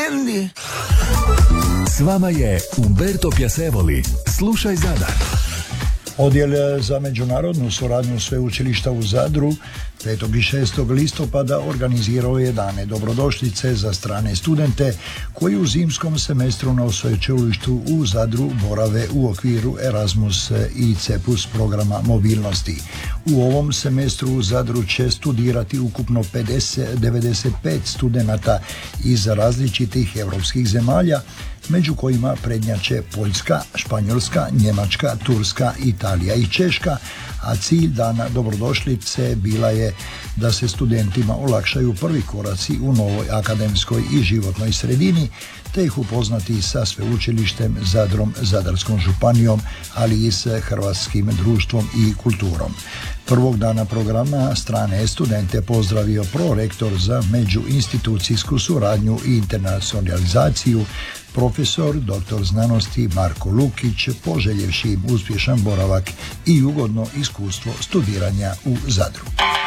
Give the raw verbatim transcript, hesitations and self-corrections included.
Andy. S vama je Umberto Piacevoli. Slušaj Zadar. Odjel za međunarodnu suradnju sveučilišta u Zadru petog i šestog listopada organizirao je dane dobrodošlice za strane studente koji u zimskom semestru na sveučilištu u Zadru borave u okviru Erasmus i CEPUS programa mobilnosti. U ovom semestru u Zadru će studirati ukupno pedeset, devedeset pet studenata iz različitih europskih zemalja, među kojima prednjače Poljska, Španjolska, Njemačka, Turska, Italija i Češka, a cilj dana dobrodošlice bila je da se studentima olakšaju prvi koraci u novoj akademskoj i životnoj sredini, te ih upoznati sa sveučilištem Zadrom, Zadarskom županijom, ali i s hrvatskim društvom i kulturom. Prvog dana programa strane studente pozdravio prorektor za međuinstitucijsku suradnju i internacionalizaciju, profesor doktor znanosti Marko Lukić, poželjevši im uspješan boravak i ugodno iskustvo studiranja u Zadru.